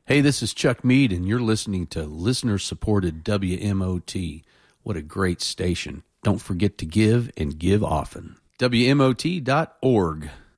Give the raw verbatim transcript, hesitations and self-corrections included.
Hey, this is Chuck Mead, and you're listening to listener-supported W M O T. What a great station. Don't forget to give and give often. W M O T dot org.